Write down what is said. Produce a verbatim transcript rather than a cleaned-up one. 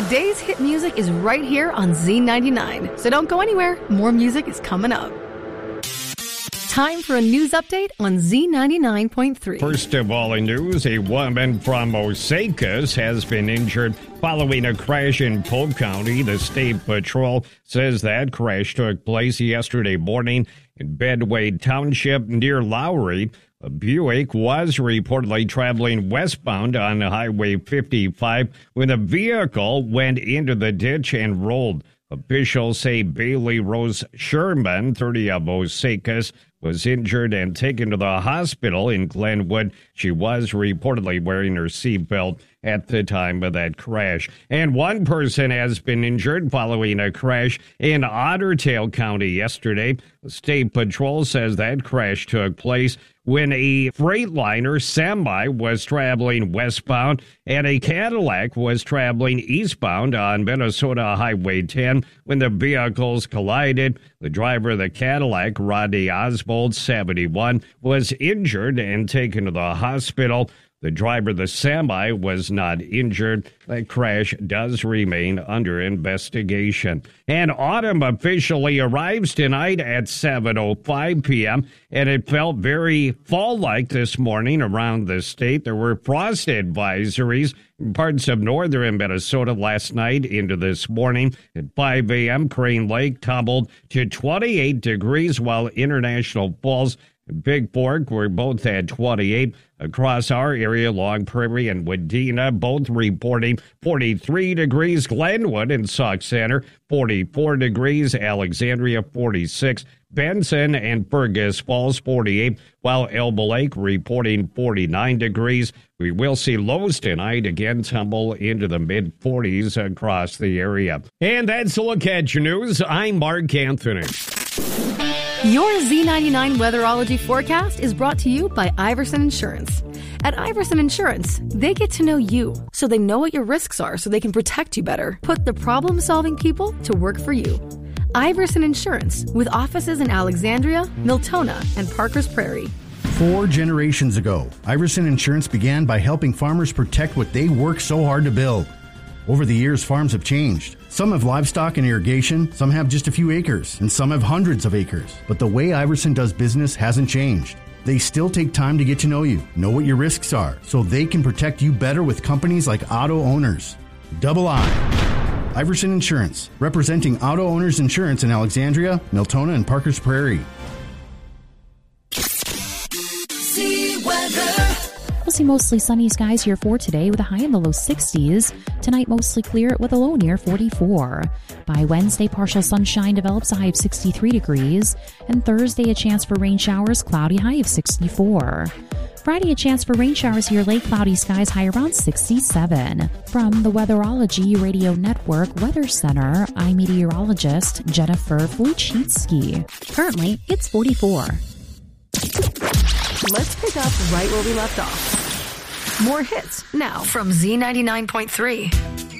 Today's hit music is right here on Z ninety-nine. So don't go anywhere. More music is coming up. Time for a news update on Z ninety-nine point three. First of all in news, a woman from Osakis has been injured following a crash in Polk County. The State Patrol says that crash took place yesterday morning in Bedway Township near Lowry. A Buick was reportedly traveling westbound on Highway fifty-five when the vehicle went into the ditch and rolled. Officials say Bailey Rose Sherman, thirty, of Osakis, was injured and taken to the hospital in Glenwood. She was reportedly wearing her seatbelt at the time of that crash. And one person has been injured following a crash in Ottertail County yesterday. The State Patrol says that crash took place when a Freightliner semi was traveling westbound and a Cadillac was traveling eastbound on Minnesota Highway ten when the vehicles collided. The driver of the Cadillac, Rodney Oswald, seventy-one, was injured and taken to the hospital. The driver of the semi was not injured. That crash does remain under investigation. And autumn officially arrives tonight at seven oh five p.m., and it felt very fall-like this morning around the state. There were frost advisories in parts of northern Minnesota last night into this morning. At five a.m., Crane Lake tumbled to twenty-eight degrees, while International Falls and Big Fork were both at twenty-eight. Across our area, Long Prairie and Wadena both reporting forty-three degrees. Glenwood and Sauk Center, forty-four degrees. Alexandria, forty-six. Benson and Fergus Falls, forty-eight. While Elbow Lake reporting forty-nine degrees. We will see lows tonight again tumble into the mid-forties across the area. And that's a look at your news. I'm Mark Anthony. Your Z ninety-nine Weatherology forecast is brought to you by Iverson Insurance. At Iverson Insurance, they get to know you, so they know what your risks are so they can protect you better. Put the problem-solving people to work for you. Iverson Insurance, with offices in Alexandria, Miltona, and Parkers Prairie. Four generations ago, Iverson Insurance began by helping farmers protect what they work so hard to build. Over the years, farms have changed. Some have livestock and irrigation, some have just a few acres, and some have hundreds of acres. But the way Iverson does business hasn't changed. They still take time to get to know you, know what your risks are, so they can protect you better with companies like Auto Owners. Double I. Iverson Insurance, representing Auto Owners Insurance in Alexandria, Miltona, and Parkers Prairie. We'll see mostly sunny skies here for today with a high in the low sixties. Tonight, mostly clear with a low near forty-four. By Wednesday, partial sunshine develops, a high of sixty-three degrees. And Thursday, a chance for rain showers, cloudy, high of sixty-four. Friday, a chance for rain showers here late, cloudy skies, high around sixty-seven. From the Weatherology Radio Network Weather Center, I'm meteorologist Jennifer Fluchitsky. Currently, it's forty-four. Let's pick up right where we left off. More hits now from Z ninety-nine point three.